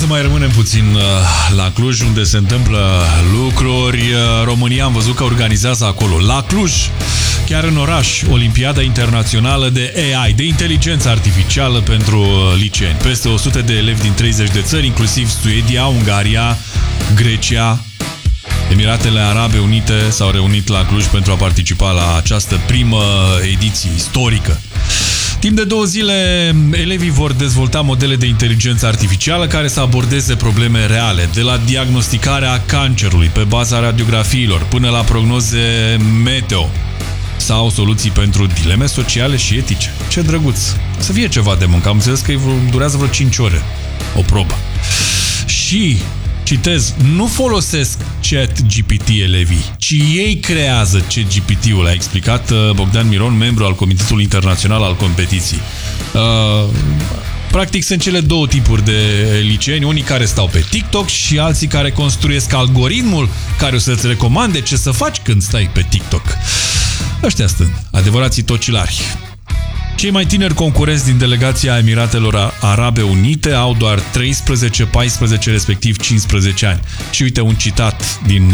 să mai rămânem puțin la Cluj, unde se întâmplă lucruri. România am văzut că organizează acolo, la Cluj, chiar în oraș, Olimpiada Internațională de AI, de inteligență artificială pentru liceeni. Peste 100 de elevi din 30 de țări, inclusiv Suedia, Ungaria, Grecia, Emiratele Arabe Unite s-au reunit la Cluj pentru a participa la această primă ediție istorică. Timp de 2 zile, elevii vor dezvolta modele de inteligență artificială care să abordeze probleme reale, de la diagnosticarea cancerului pe baza radiografiilor până la prognoze meteo sau soluții pentru dileme sociale și etice. Ce drăguț! Să fie ceva de muncă. Am înțeles că durează vreo 5 ore o probă. Și, citez, nu folosesc ChatGPT elevii, ci ei creează ChatGPT-ul, a explicat Bogdan Miron, membru al Comitetului Internațional al Competiției. Practic sunt cele două tipuri de liceeni, unii care stau pe TikTok și alții care construiesc algoritmul care o să-ți recomande ce să faci când stai pe TikTok. Ăștia sunt adevărații tocilari. Cei mai tineri concurenți din delegația Emiratelor Arabe Unite au doar 13, 14, respectiv 15 ani. Și uite un citat din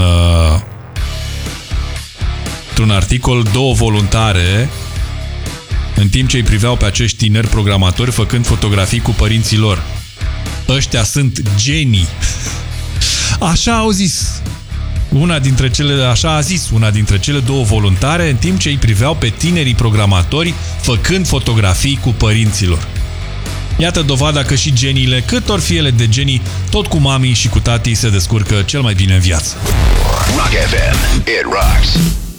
un articol, 2 voluntare, în timp ce îi priveau pe acești tineri programatori făcând fotografii cu părinții lor. Ăștia sunt genii. Așa au zis. Așa a zis una dintre cele 2 voluntare în timp ce îi priveau pe tinerii programatori făcând fotografii cu părinților. Iată dovada că și geniile, cât or fi ele de genii, tot cu mamii și cu tatii se descurcă cel mai bine în viață. Rock FM, it rocks.